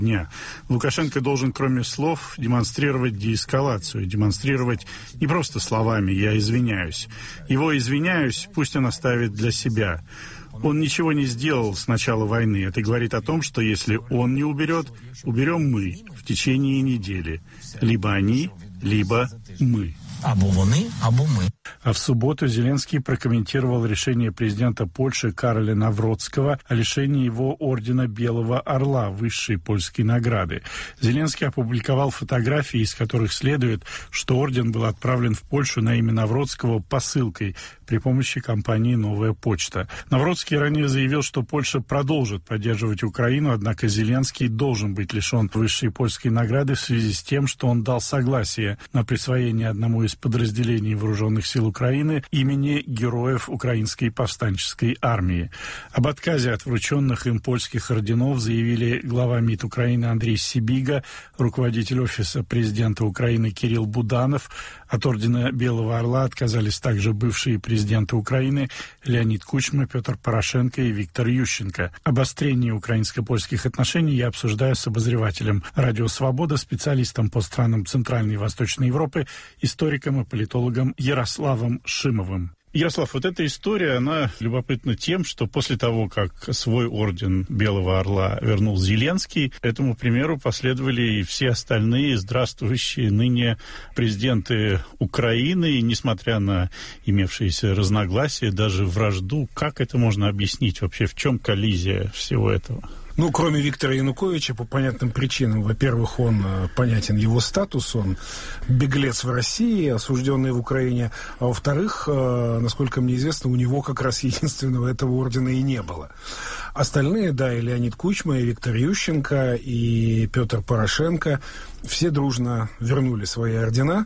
дня. Лукашенко должен, кроме слов, демонстрировать деэскалацию, демонстрировать не просто словами «я извиняюсь». Его «извиняюсь» пусть он оставит для себя. Он ничего не сделал с начала войны. Это говорит о том, что если он не уберет, уберем мы в течение недели. Либо они, либо мы. Або вони, або ми. А в субботу Зеленский прокомментировал решение президента Польши Кароля Навроцкого о лишении его ордена Белого Орла, высшей польской награды. Зеленский опубликовал фотографии, из которых следует, что орден был отправлен в Польшу на имя Навроцкого посылкой при помощи компании «Новая почта». Навроцкий ранее заявил, что Польша продолжит поддерживать Украину, однако Зеленский должен быть лишен высшей польской награды в связи с тем, что он дал согласие на присвоение одному из подразделений вооруженных сил Украины имени героев Украинской повстанческой армии. Об отказе от врученных им польских орденов заявили глава МИД Украины Андрей Сибига, руководитель Офиса президента Украины Кирилл Буданов. От ордена Белого Орла отказались также бывшие президенты Украины Леонид Кучма, Петр Порошенко и Виктор Ющенко. Обострение украинско-польских отношений я обсуждаю с обозревателем «Радио Свобода», специалистом по странам Центральной и Восточной Европы, историком и политологом Ярославом Шимовым. Ярослав, вот эта история, она любопытна тем, что после того, как свой орден Белого Орла вернул Зеленский, этому примеру последовали и все остальные здравствующие ныне президенты Украины, и несмотря на имевшиеся разногласия, даже вражду. Как это можно объяснить вообще? В чем коллизия всего этого? Ну, кроме Виктора Януковича, по понятным причинам. Во-первых, он понятен его статус, он беглец в России, осужденный в Украине. А во-вторых, насколько мне известно, у него как раз единственного этого ордена и не было. Остальные, да, и Леонид Кучма, и Виктор Ющенко, и Петр Порошенко, все дружно вернули свои ордена,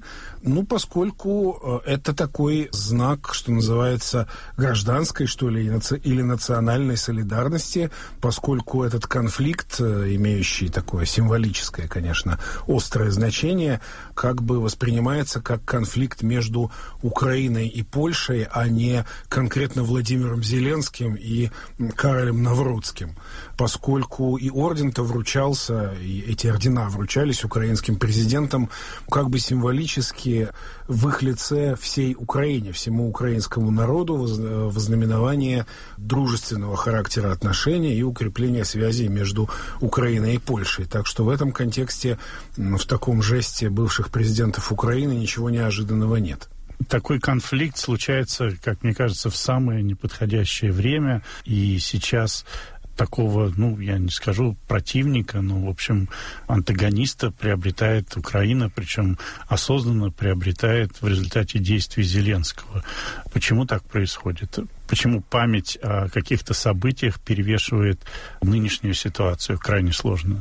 поскольку это такой знак, что называется, гражданской, что ли, или национальной солидарности, поскольку этот конфликт, имеющий такое символическое, конечно, острое значение, как бы воспринимается как конфликт между Украиной и Польшей, а не конкретно Владимиром Зеленским и Каролем Навроцким, поскольку и орден-то вручался, и эти ордена вручались украинским президентам как бы символически в их лице всей Украине, всему украинскому народу во знаменование дружественного характера отношений и укрепления связей между Украиной и Польшей. Так что в этом контексте, в таком жесте бывших президентов Украины ничего неожиданного нет. Такой конфликт случается, как мне кажется, в самое неподходящее время, и сейчас такого, я не скажу противника, но, в общем, антагониста приобретает Украина, причем осознанно приобретает в результате действий Зеленского. Почему так происходит? Почему память о каких-то событиях перевешивает нынешнюю ситуацию, крайне сложную?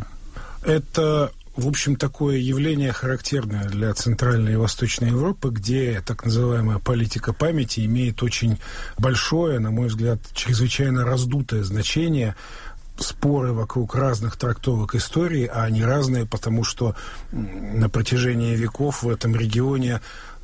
Это, в общем, такое явление характерное для Центральной и Восточной Европы, где так называемая политика памяти имеет очень большое, на мой взгляд, чрезвычайно раздутое значение. Споры вокруг разных трактовок истории, а они разные, потому что на протяжении веков в этом регионе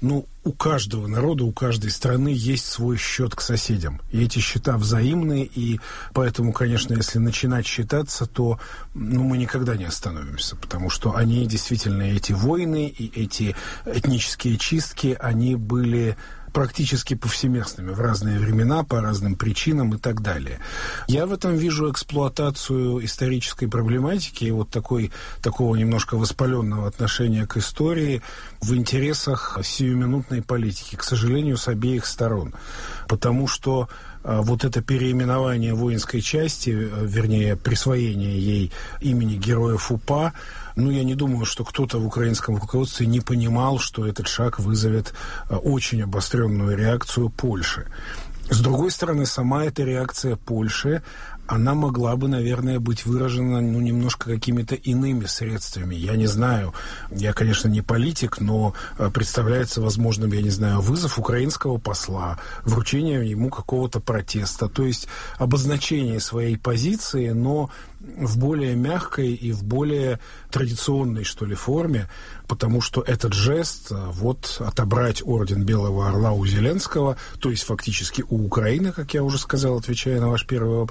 у каждого народа, у каждой страны есть свой счет к соседям. И эти счета взаимные, и поэтому, конечно, если начинать считаться, то мы никогда не остановимся, потому что они действительно, эти войны и эти этнические чистки, они были практически повсеместными в разные времена, по разным причинам и так далее. Я в этом вижу эксплуатацию исторической проблематики и такого немножко воспаленного отношения к истории в интересах сиюминутной политики, к сожалению, с обеих сторон. Потому что вот это переименование воинской части, вернее, присвоение ей имени героев УПА, я не думаю, что кто-то в украинском руководстве не понимал, что этот шаг вызовет очень обостренную реакцию Польши. С другой стороны, сама эта реакция Польши, она могла бы, наверное, быть выражена, немножко какими-то иными средствами. Я не знаю, я, конечно, не политик, но представляется возможным, вызов украинского посла, вручение ему какого-то протеста, то есть обозначение своей позиции, но в более мягкой и в более традиционной, что ли, форме, потому что этот жест, отобрать орден Белого Орла у Зеленского, то есть фактически у Украины, как я уже сказал, отвечая на ваш первый вопрос,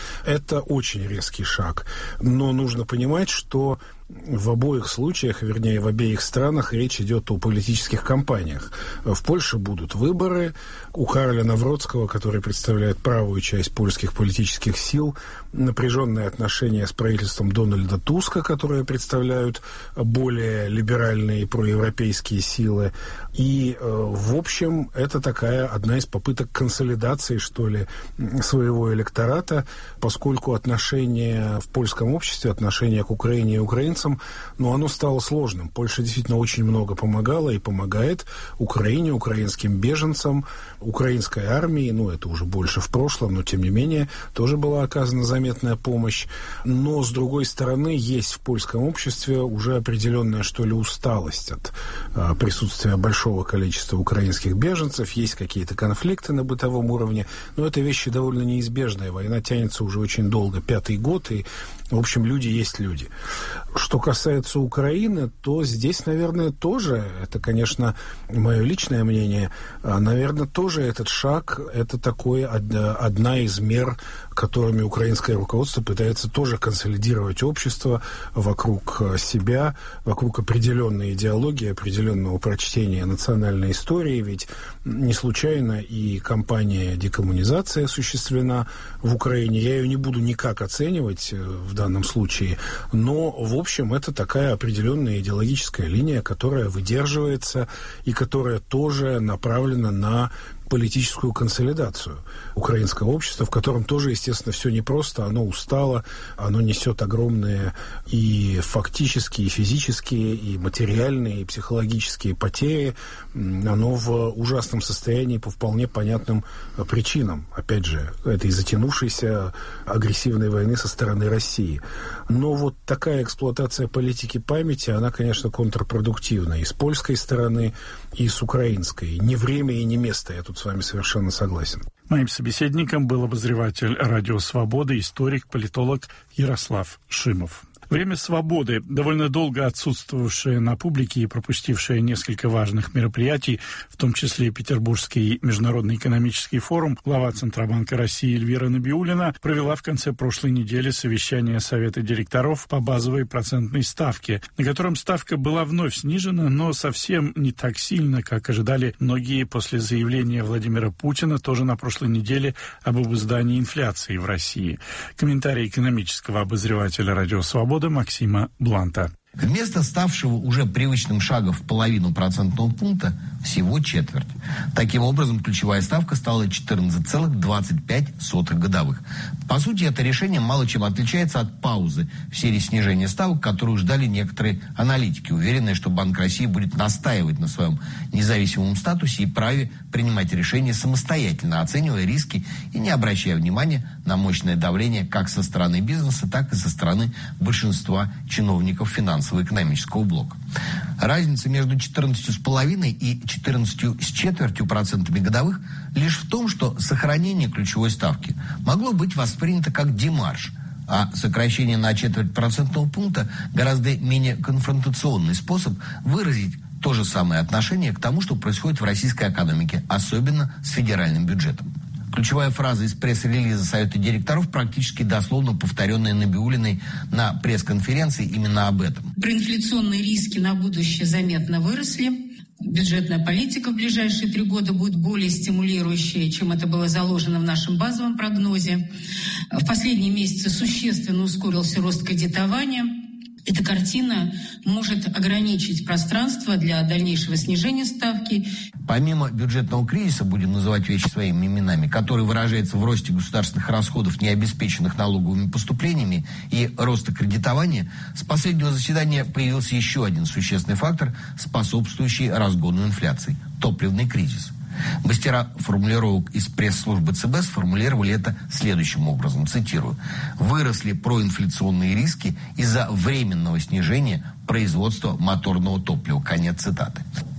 Это очень резкий шаг. Но нужно понимать, что в обоих случаях, вернее, в обеих странах речь идет о политических кампаниях. В Польше будут выборы. У Кароля Навроцкого, который представляет правую часть польских политических сил, напряженные отношения с правительством Дональда Туска, которые представляют более либеральные и проевропейские силы. И, в общем, это такая одна из попыток консолидации, что ли, своего электората, поскольку отношение в польском обществе, отношение к Украине и украинцам, оно стало сложным. Польша действительно очень много помогала и помогает Украине, украинским беженцам, украинской армии, это уже больше в прошлом, но тем не менее тоже была оказана заметная помощь. Но, с другой стороны, есть в польском обществе уже определенная, что ли, усталость от присутствия большого количества украинских беженцев, есть какие-то конфликты на бытовом уровне, но это вещи довольно неизбежные. Война тянется уже очень долго, 5-й год, и, в общем, люди есть люди. Что касается Украины, то здесь, наверное, тоже, это, конечно, мое личное мнение, наверное, тоже этот шаг, это такое одна из мер, которыми украинское руководство пытается тоже консолидировать общество вокруг себя, вокруг определенной идеологии, определенного прочтения национальной истории, ведь не случайно и кампания декоммунизации осуществлена в Украине. Я ее не буду никак оценивать в данном случае, но, в общем, это такая определенная идеологическая линия, которая выдерживается и которая тоже направлена на политическую консолидацию украинского общества, в котором тоже, естественно, все непросто, оно устало, оно несет огромные и фактические, и физические, и материальные, и психологические потери, оно в ужасном состоянии по вполне понятным причинам, опять же, этой затянувшейся агрессивной войны со стороны России. Но вот такая эксплуатация политики памяти, она, конечно, контрпродуктивна и с польской стороны, и с украинской. Не время и не место, я тут с вами совершенно согласен. Моим собеседником был обозреватель «Радио Свобода», историк, политолог Ярослав Шимов. Время свободы, довольно долго отсутствовавшее на публике и пропустившее несколько важных мероприятий, в том числе Петербургский международный экономический форум, глава Центробанка России Эльвира Набиуллина провела в конце прошлой недели совещание Совета директоров по базовой процентной ставке, на котором ставка была вновь снижена, но совсем не так сильно, как ожидали многие после заявления Владимира Путина тоже на прошлой неделе об обуздании инфляции в России. Комментарий экономического обозревателя «Радио Свобода» Максима Бланта. Вместо ставшего уже привычным шага в 0,5 процентного пункта всего четверть. Таким образом, ключевая ставка стала 14,25 годовых. По сути, это решение мало чем отличается от паузы в серии снижения ставок, которую ждали некоторые аналитики, уверенные, что Банк России будет настаивать на своем независимом статусе и праве принимать решения самостоятельно, оценивая риски и не обращая внимания на мощное давление как со стороны бизнеса, так и со стороны большинства чиновников финансово-экономического блока. Разница между 14,5 и 14,25% годовых лишь в том, что сохранение ключевой ставки могло быть воспринято как демарш, а сокращение на четверть процентного пункта гораздо менее конфронтационный способ выразить то же самое отношение к тому, что происходит в российской экономике, особенно с федеральным бюджетом. Ключевая фраза из пресс-релиза Совета директоров, практически дословно повторенная Набиуллиной на пресс-конференции, именно об этом. Проинфляционные риски на будущее заметно выросли. Бюджетная политика в ближайшие 3 года будет более стимулирующей, чем это было заложено в нашем базовом прогнозе. В последние месяцы существенно ускорился рост кредитования. Эта картина может ограничить пространство для дальнейшего снижения ставки. Помимо бюджетного кризиса, будем называть вещи своими именами, который выражается в росте государственных расходов, не обеспеченных налоговыми поступлениями, и роста кредитования, с последнего заседания появился еще один существенный фактор, способствующий разгону инфляции – топливный кризис. Мастера формулировок из пресс-службы ЦБ сформулировали это следующим образом, цитирую: «Выросли проинфляционные риски из-за временного снижения производства моторного топлива». Конец цитаты.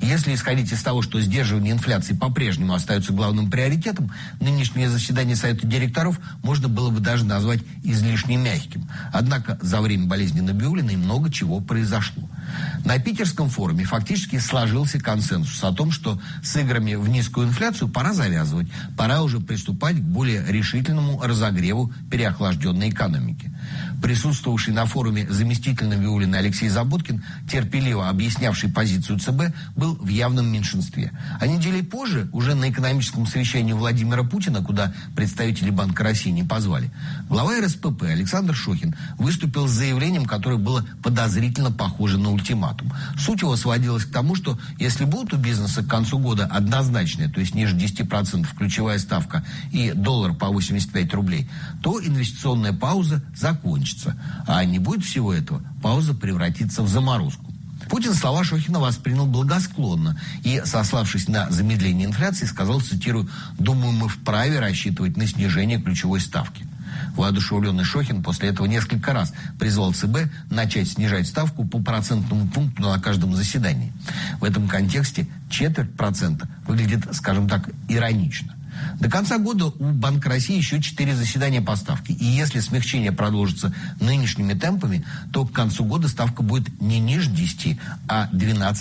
Если исходить из того, что сдерживание инфляции по-прежнему остается главным приоритетом, нынешнее заседание Совета директоров можно было бы даже назвать излишне мягким. Однако за время болезни Набиуллиной много чего произошло. На Питерском форуме фактически сложился консенсус о том, что с играми в низкую инфляцию пора завязывать, пора уже приступать к более решительному разогреву переохлажденной экономики. Присутствовавший на форуме заместитель Набиуллиной Алексей Заботкин, терпеливо объяснявший позицию ЦБ, был в явном меньшинстве. А неделей позже, уже на экономическом совещании Владимира Путина, куда представители Банка России не позвали, глава РСПП Александр Шохин выступил с заявлением, которое было подозрительно похоже на ультиматум. Суть его сводилась к тому, что если будут у бизнеса к концу года однозначная, то есть ниже 10% ключевая ставка и доллар по 85 рублей, то инвестиционная пауза закончится. А не будет всего этого, пауза превратится в заморозку. Путин слова Шохина воспринял благосклонно и, сославшись на замедление инфляции, сказал, цитирую, «Думаю, мы вправе рассчитывать на снижение ключевой ставки». Воодушевленный Шохин после этого несколько раз призвал ЦБ начать снижать ставку по процентному пункту на каждом заседании. В этом контексте 0,25% выглядит, скажем так, иронично. До конца года у Банка России еще 4 заседания по ставке. И если смягчение продолжится нынешними темпами, то к концу года ставка будет не ниже 10, а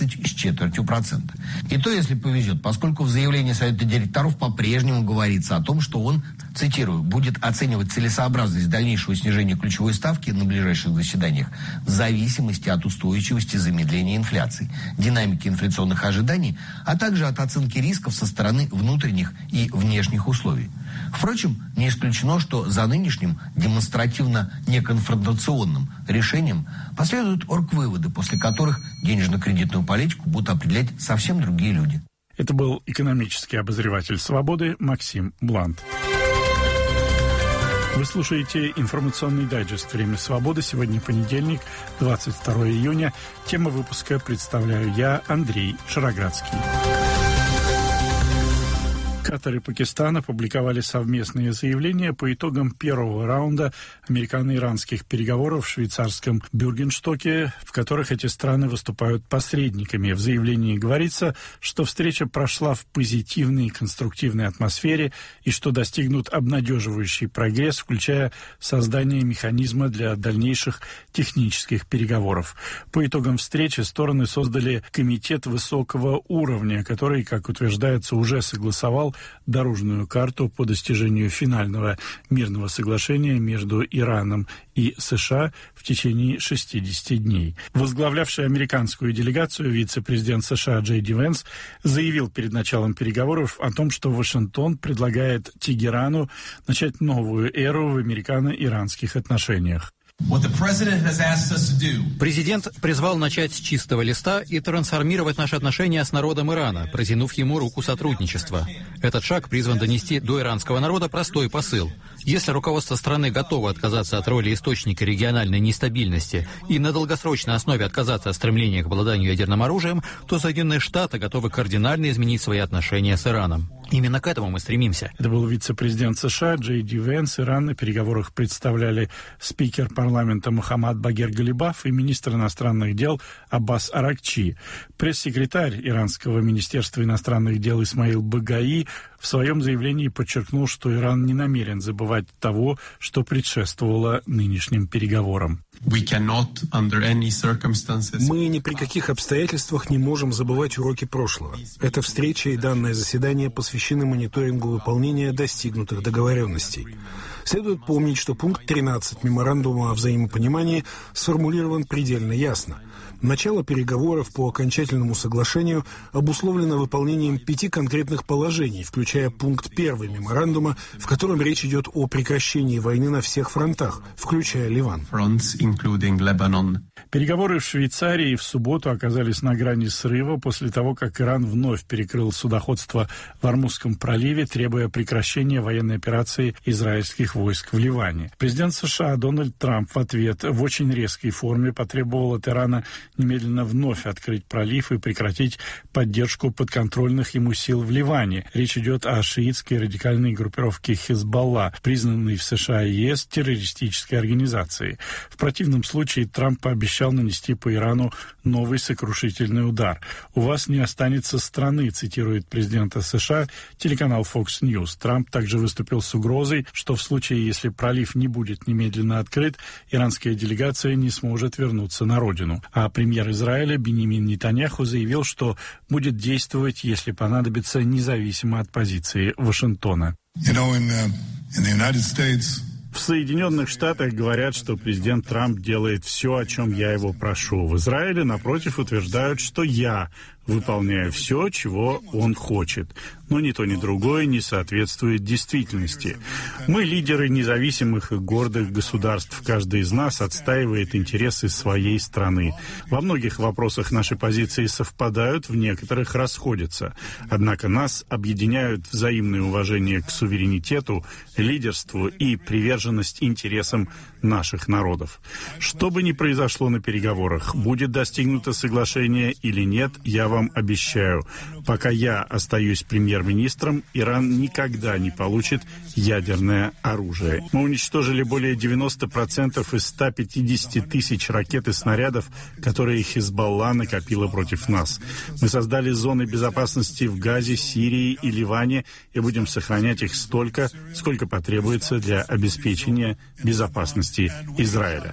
12,25%. И то, если повезет, поскольку в заявлении Совета директоров по-прежнему говорится о том, что он, цитирую, будет оценивать целесообразность дальнейшего снижения ключевой ставки на ближайших заседаниях в зависимости от устойчивости замедления инфляции, динамики инфляционных ожиданий, а также от оценки рисков со стороны внутренних и внешних условий. Впрочем, не исключено, что за нынешним демонстративно неконфронтационным решением последуют оргвыводы, после которых денежно-кредитную политику будут определять совсем другие люди. Это был экономический обозреватель «Свободы» Максим Блант. Вы слушаете информационный дайджест «Время свободы». Сегодня понедельник, 22 июня. Тему выпуска представляю я, Андрей Шароградский. Катар и Пакистан опубликовали совместные заявления по итогам первого раунда американо-иранских переговоров в швейцарском Бюргенстоке, в которых эти страны выступают посредниками. В заявлении говорится, что встреча прошла в позитивной и конструктивной атмосфере и что достигнут обнадеживающий прогресс, включая создание механизма для дальнейших технических переговоров. По итогам встречи стороны создали комитет высокого уровня, который, как утверждается, уже согласовал дорожную карту по достижению финального мирного соглашения между Ираном и США в течение 60 дней. Возглавлявший американскую делегацию вице-президент США Джей Ди Венс заявил перед началом переговоров о том, что Вашингтон предлагает Тегерану начать новую эру в американо-иранских отношениях. Президент призвал начать с чистого листа и трансформировать наши отношения с народом Ирана, протянув ему руку сотрудничества. Этот шаг призван донести до иранского народа простой посыл. Если руководство страны готово отказаться от роли источника региональной нестабильности и на долгосрочной основе отказаться от стремления к обладанию ядерным оружием, то Соединенные Штаты готовы кардинально изменить свои отношения с Ираном. Именно к этому мы стремимся. Это был вице-президент США Джей Ди Венс. Иран на переговорах представляли спикер парламента Мохаммад Багер Галибаф и министр иностранных дел Аббас Аракчи. Пресс-секретарь иранского министерства иностранных дел Исмаил Багаи в своем заявлении подчеркнул, что Иран не намерен забывать того, что предшествовало нынешним переговорам. Мы ни при каких обстоятельствах не можем забывать уроки прошлого. Эта встреча и данное заседание посвящены мониторингу выполнения достигнутых договоренностей. Следует помнить, что пункт 13 меморандума о взаимопонимании сформулирован предельно ясно. Начало переговоров по окончательному соглашению обусловлено выполнением 5 конкретных положений, включая пункт 1 меморандума, в котором речь идет о прекращении войны на всех фронтах, включая Ливан. Переговоры в Швейцарии в субботу оказались на грани срыва после того, как Иран вновь перекрыл судоходство в Ормузском проливе, требуя прекращения военной операции израильских войск в Ливане. Президент США Дональд Трамп в ответ в очень резкой форме потребовал от Ирана немедленно вновь открыть пролив и прекратить поддержку подконтрольных ему сил в Ливане. Речь идет о шиитской радикальной группировке Хизбалла, признанной в США и ЕС террористической организацией. В противном случае Трамп пообещал нанести по Ирану новый сокрушительный удар. «У вас не останется страны», цитирует президента США телеканал Fox News. Трамп также выступил с угрозой, что в случае, если пролив не будет немедленно открыт, иранская делегация не сможет вернуться на родину. А премьер Израиля Биньямин Нетаньяху заявил, что будет действовать, если понадобится, независимо от позиции Вашингтона. В Соединенных Штатах говорят, что президент Трамп делает все, о чем я его прошу. В Израиле, напротив, утверждают, что я выполняю все, чего он хочет. Но ни то, ни другое не соответствует действительности. Мы лидеры независимых и гордых государств. Каждый из нас отстаивает интересы своей страны. Во многих вопросах наши позиции совпадают, в некоторых расходятся. Однако нас объединяют взаимное уважение к суверенитету, лидерству и приверженность интересам наших народов. Что бы ни произошло на переговорах, будет достигнуто соглашение или нет, я вам обещаю, пока я остаюсь премьер-министром, Иран никогда не получит ядерное оружие. Мы уничтожили более 90% из 150 тысяч ракет и снарядов, которые Хизбалла накопила против нас. Мы создали зоны безопасности в Газе, Сирии и Ливане и будем сохранять их столько, сколько потребуется для обеспечения безопасности Израиля.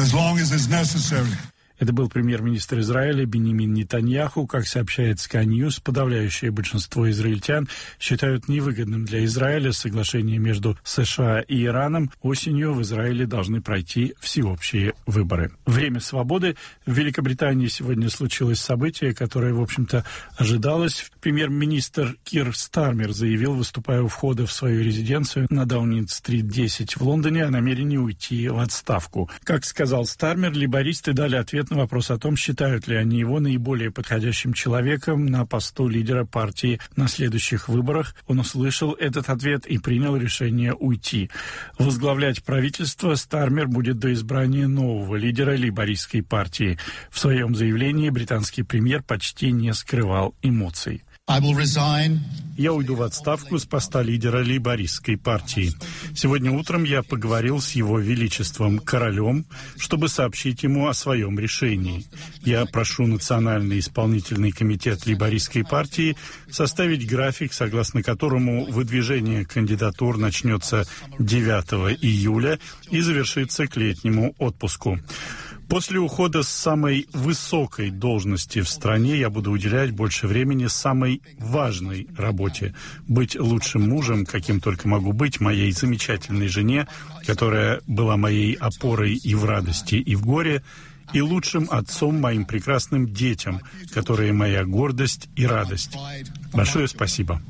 Это был премьер-министр Израиля Биньямин Нетаньяху. Как сообщает Sky News, подавляющее большинство израильтян считают невыгодным для Израиля соглашение между США и Ираном. Осенью в Израиле должны пройти всеобщие выборы. Время свободы. В Великобритании сегодня случилось событие, которое, в общем-то, ожидалось. Премьер-министр Кир Стармер заявил, выступая у входа в свою резиденцию на Даунинг-стрит 10 в Лондоне, о намерении уйти в отставку. Как сказал Стармер, лейбористы дали ответ на вопрос о том, считают ли они его наиболее подходящим человеком на посту лидера партии на следующих выборах. Он услышал этот ответ и принял решение уйти. Возглавлять правительство Стармер будет до избрания нового лидера лейбористской партии. В своем заявлении британский премьер почти не скрывал эмоций. Я уйду в отставку с поста лидера лейбористской партии. Сегодня утром я поговорил с его величеством королем, чтобы сообщить ему о своем решении. Я прошу Национальный исполнительный комитет лейбористской партии составить график, согласно которому выдвижение кандидатур начнется 9 июля и завершится к летнему отпуску. После ухода с самой высокой должности в стране я буду уделять больше времени самой важной работе – быть лучшим мужем, каким только могу быть, моей замечательной жене, которая была моей опорой и в радости, и в горе, и лучшим отцом моим прекрасным детям, которые моя гордость и радость. Большое спасибо.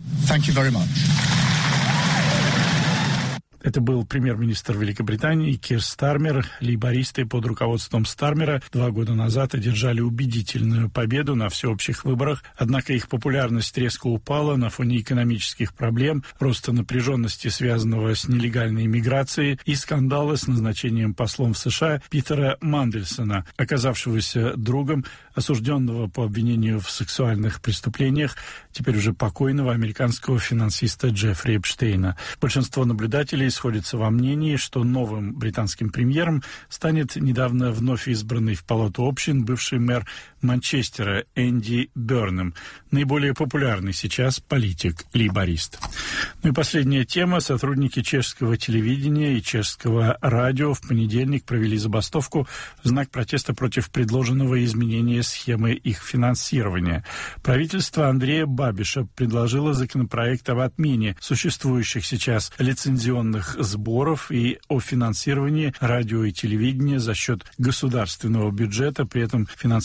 Это был премьер-министр Великобритании Кир Стармер. Лейбористы под руководством Стармера 2 года назад одержали убедительную победу на всеобщих выборах, однако их популярность резко упала на фоне экономических проблем, роста напряженности, связанного с нелегальной миграцией, и скандала с назначением послом в США Питера Мандельсона, оказавшегося другом осужденного по обвинению в сексуальных преступлениях, теперь уже покойного американского финансиста Джеффри Эпштейна. Большинство наблюдателей сходятся во мнении, что новым британским премьером станет недавно вновь избранный в Палату общин бывший мэр Манчестера Энди Бернем, наиболее популярный сейчас политик-лейборист. Ну и последняя тема. Сотрудники чешского телевидения и чешского радио в понедельник провели забастовку в знак протеста против предложенного изменения схемы их финансирования. Правительство Андрея Бабиша предложило законопроект об отмене существующих сейчас лицензионных сборов и о финансировании радио и телевидения за счет государственного бюджета. При этом финансирование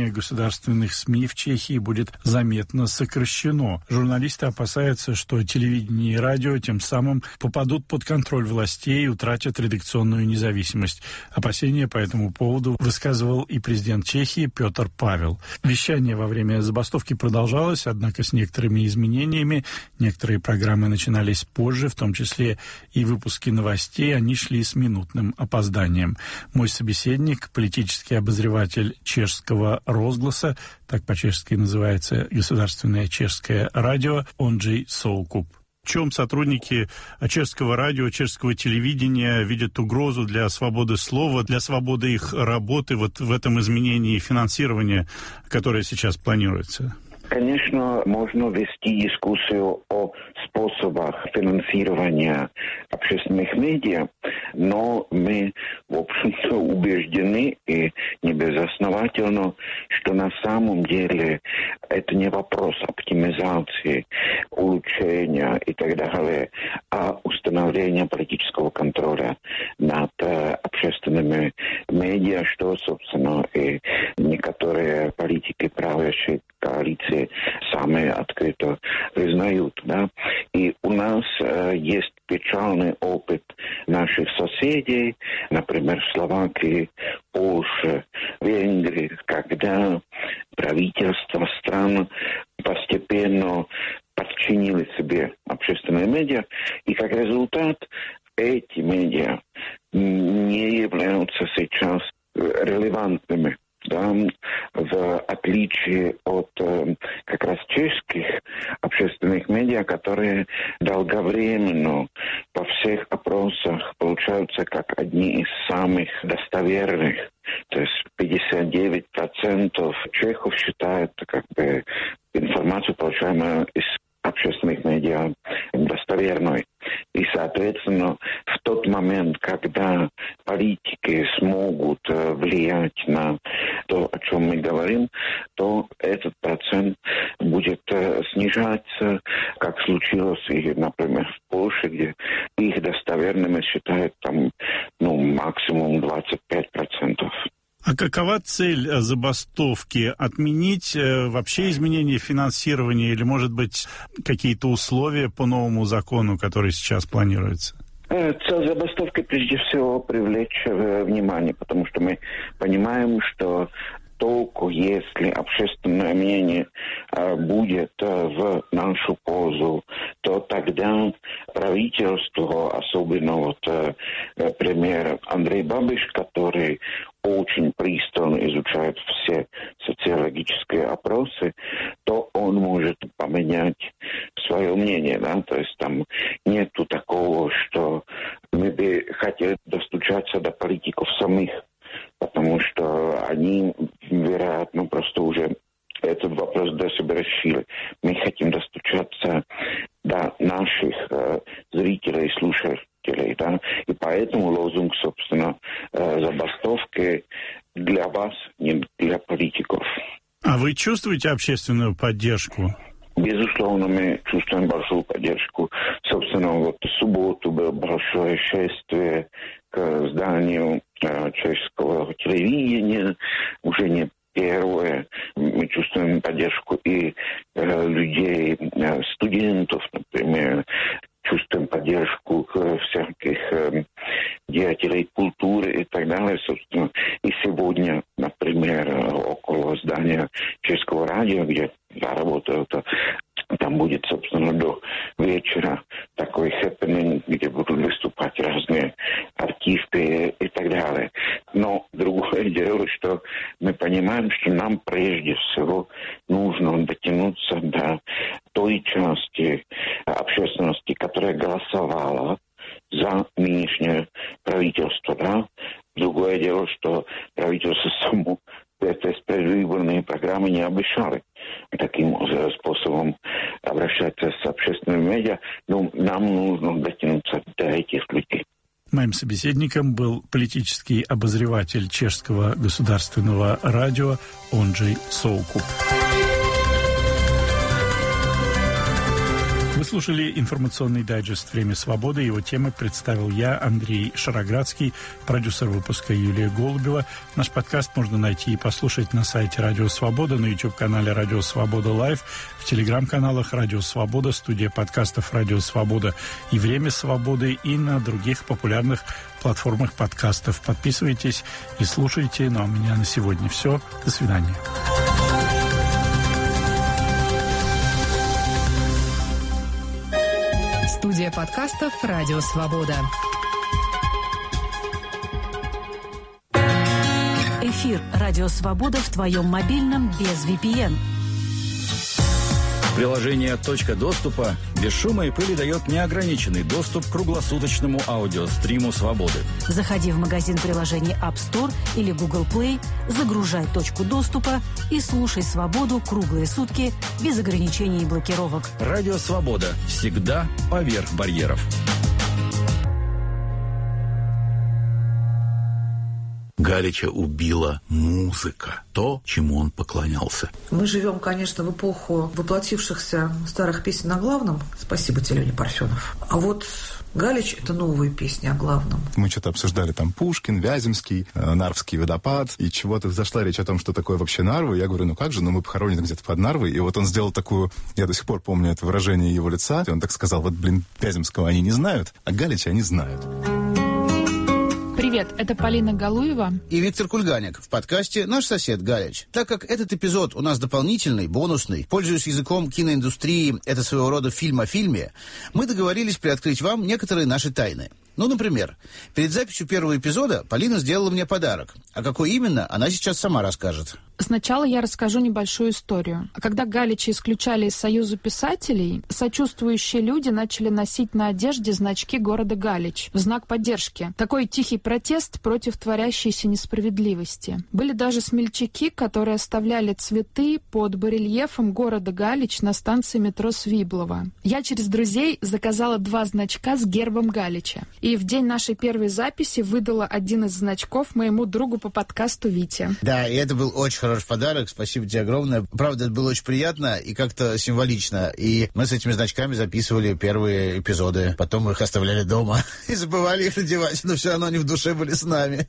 финансирование государственных СМИ в Чехии будет заметно сокращено. Журналисты опасаются, что телевидение и радио тем самым попадут под контроль властей и утратят редакционную независимость. Опасения по этому поводу высказывал и президент Чехии Петр Павел. Вещание во время забастовки продолжалось, однако с некоторыми изменениями. Некоторые программы начинались позже, в том числе и выпуски новостей, они шли с минутным опозданием. Мой собеседник, политический обозреватель чешского «Розгласа», так по-чешски называется государственное чешское радио, Ondřej Soukup. В чем сотрудники чешского радио, чешского телевидения видят угрозу для свободы слова, для свободы их работы вот в этом изменении финансирования, которое сейчас планируется? Конечно, можно вести дискуссию о способах финансирования общественных медиа, но мы, в общем-то, убеждены и не безосновательно, что на самом деле это не вопрос оптимизации, улучшения и так далее, а установления политического контроля над общественными медиа, что, собственно, и некоторые политики правящей коалиции сами открыто признают. Да? И у нас есть печальный опыт наших соседей, например, Словакии, Польши, Венгрии, когда правительства стран постепенно подчинили себе общественные медиа, и как результат эти медиа не являются сейчас релевантными. Да, в отличие от как раз чешских общественных медиа, которые долговременно по всех опросах получаются как одни из самых достоверных. То есть 59% чехов считают как бы информацию, получаемую из общественных медиа, достоверной. И, соответственно, в тот момент, когда политики смогут влиять на то, о чем мы говорим, то этот процент будет снижаться, как случилось и, например, в Польше, где их достоверными считают там, максимум 25%. А какова цель забастовки? Отменить вообще изменение финансирования или, может быть, какие-то условия по новому закону, который сейчас планируется? Цель забастовки, прежде всего, привлечь внимание, потому что мы понимаем, что только если общественное мнение будет в нашу пользу, то тогда правительство, особенно премьер Андрей Бабиш, который очень пристально изучает все социологические опросы, то он может поменять свое мнение. Да? То есть там нету такого, что мы бы хотели достучаться до политиков самих, потому что они, вероятно, просто уже этот вопрос для себя решили. Мы хотим достучаться до наших зрителей, слушателей. Да? И поэтому лозунг, собственно, забастовки для вас, не для политиков. А вы чувствуете общественную поддержку? Безусловно, мы чувствуем большую поддержку. Собственно, в субботу было большое шествие к зданию чешского телевидения, уже не первое. Мы чувствуем поддержку и людей, студентов, например, чувствуем поддержку всяких деятелей культуры и так далее. Собственно, и сегодня, например, около здания Чешского радио, где я работаю, там будет, собственно, до вечера такой хэппининг, где будут выступать разные артисты и так далее. Но другое дело, что мы понимаем, что нам прежде всего нужно дотянуться до той части общественности, которая голосовала за нынешнее правительство. Да? Другое дело, что правительство само это предвыборные программы не обещали таким способом обращаться с общественными медиа, но нам нужно дотянуться до этих людей. Моим собеседником был политический обозреватель чешского государственного радио Ondřej Soukup. Вы слушали информационный дайджест «Время свободы». Его темы представил я, Андрей Шароградский, продюсер выпуска Юлия Голубева. Наш подкаст можно найти и послушать на сайте Радио Свобода, на YouTube-канале Радио Свобода Лайв, в телеграм-каналах Радио Свобода, студия подкастов Радио Свобода и Время свободы, и на других популярных платформах подкастов. Подписывайтесь и слушайте. Ну а у меня на сегодня все. До свидания. Студия подкастов «Радио Свобода». Эфир «Радио Свобода» в твоем мобильном без VPN. Приложение «Точка доступа» без шума и пыли дает неограниченный доступ к круглосуточному аудиостриму «Свободы». Заходи в магазин приложений App Store или Google Play, загружай «Точку доступа» и слушай «Свободу» круглые сутки без ограничений и блокировок. Радио «Свобода» всегда поверх барьеров. Галича убила музыка, то, чему он поклонялся. Мы живем, конечно, в эпоху воплотившихся старых песен о главном. Спасибо тебе, Леня Парфенов. А вот Галич – это новые песни о главном. Мы что-то обсуждали там Пушкин, Вяземский, Нарвский водопад, и чего-то зашла речь о том, что такое вообще Нарвы. Я говорю, ну как же, мы похоронены где-то под Нарвой. И вот он сделал такую, я до сих пор помню это выражение его лица, и он так сказал, вот, Вяземского они не знают, а Галича они знают. Привет, это Полина Галуева и Виктор Кульганик в подкасте «Наш сосед Галич». Так как этот эпизод у нас дополнительный, бонусный, пользуясь языком киноиндустрии, это своего рода фильм о фильме, мы договорились приоткрыть вам некоторые наши тайны. Ну, например, перед записью первого эпизода Полина сделала мне подарок. А какой именно, она сейчас сама расскажет. Сначала я расскажу небольшую историю. Когда Галича исключали из Союза писателей, сочувствующие люди начали носить на одежде значки города Галич в знак поддержки. Такой тихий протест против творящейся несправедливости. Были даже смельчаки, которые оставляли цветы под барельефом города Галич на станции метро Свиблова. Я через друзей заказала 2 значка с гербом Галича. И в день нашей первой записи выдала один из значков моему другу по подкасту Вите. Да, и это был очень хороший подарок. Спасибо тебе огромное. Правда, это было очень приятно и как-то символично. И мы с этими значками записывали первые эпизоды. Потом мы их оставляли дома и забывали их надевать. Но все равно они в душе были с нами.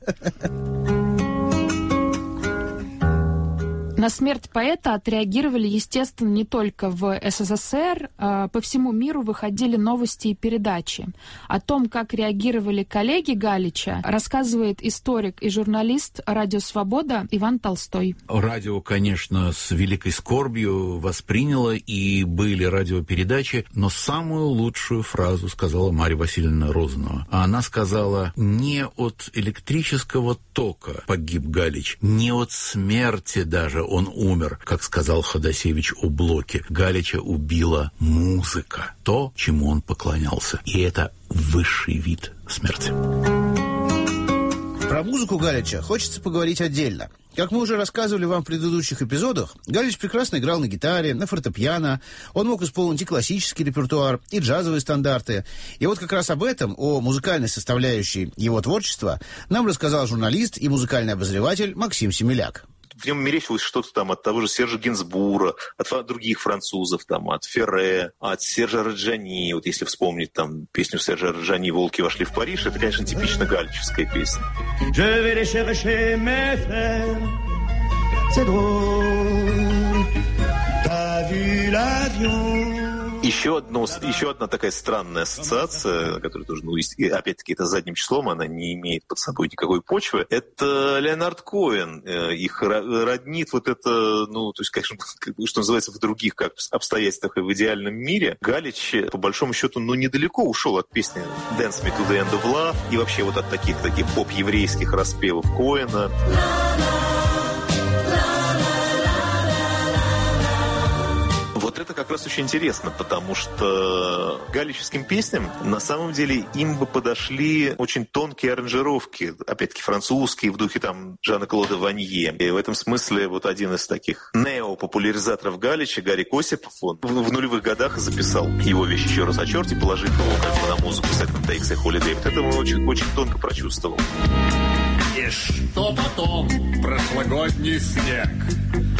На смерть поэта отреагировали, естественно, не только в СССР. По всему миру выходили новости и передачи. О том, как реагировали коллеги Галича, рассказывает историк и журналист «Радио Свобода» Иван Толстой. Радио, конечно, с великой скорбью восприняло, и были радиопередачи, но самую лучшую фразу сказала Марья Васильевна Розанова. Она сказала: не от электрического тока погиб Галич, не от смерти даже он умер, как сказал Ходосевич о Блоке. Галича убила музыка, то, чему он поклонялся. И это высший вид смерти. Про музыку Галича хочется поговорить отдельно. Как мы уже рассказывали вам в предыдущих эпизодах, Галич прекрасно играл на гитаре, на фортепиано. Он мог исполнить и классический репертуар, и джазовые стандарты. И вот как раз об этом, о музыкальной составляющей его творчества, нам рассказал журналист и музыкальный обозреватель Максим Семеляк. В нем мерещилось что-то там от того же Сержа Гинзбура, от других французов, там, от Ферре, от Сержа Раджани. Вот если вспомнить там песню Сержа Раджани «Волки вошли в Париж», это, конечно, типично галичевская песня. Еще одна такая странная ассоциация, которая тоже, опять-таки, это задним числом, она не имеет под собой никакой почвы. Это Леонард Коэн. Их роднит вот это, то есть, конечно, что называется, в других обстоятельствах и в идеальном мире. Галич, по большому счету, недалеко ушел от песни «Dance Me to the End of Love» и вообще вот от таких поп-еврейских распевов Коэна. Вот это как раз очень интересно, потому что галичевским песням на самом деле им бы подошли очень тонкие аранжировки, опять-таки французские, в духе там Жана-Клода Ванье. И в этом смысле вот один из таких неопопуляризаторов Галича, Гарик Осипов, он в нулевых годах записал его вещь «Еще раз о черте», положив его на музыку с этим «Takes a Holiday». Вот это он очень тонко прочувствовал. И что потом? Прошлогодний снег.